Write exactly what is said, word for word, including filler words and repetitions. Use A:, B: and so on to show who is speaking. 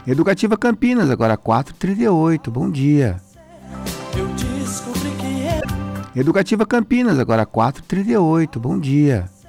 A: Educativa Campinas, agora quatro e trinta e oito. Bom dia.
B: Eu descobri que é.
A: Educativa Campinas, agora quatro e trinta e oito. Bom dia.